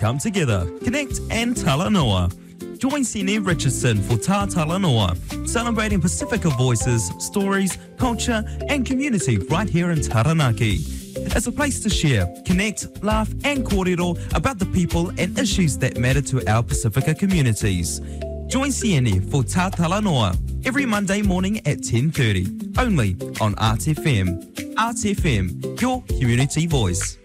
come together, connect and talanoa. Join Sene Richardson for Ta Talanoa, celebrating Pacifica voices, stories, culture and community right here in Taranaki. It's a place to share, connect, laugh and kōrero about the people and issues that matter to our Pacifica communities. Join Sene for Ta Talanoa every Monday morning at 10:30, only on RTFM. RTFM, your community voice.